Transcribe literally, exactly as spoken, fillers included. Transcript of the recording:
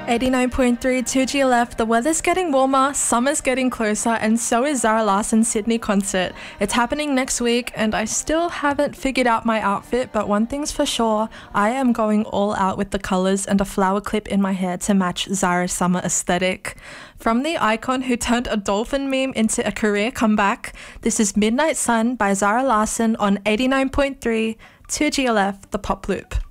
eighty-nine point three two G L F. The weather's getting warmer, summer's getting closer, and so is Zara Larsson's Sydney concert. It's happening next week, and I still haven't figured out my outfit, but one thing's for sure, I am going all out with the colours and a flower clip in my hair to match Zara's summer aesthetic. From the icon who turned a dolphin meme into a career comeback, this is Midnight Sun by Zara Larsson on eighty-nine point three two G L F, The Pop Loop.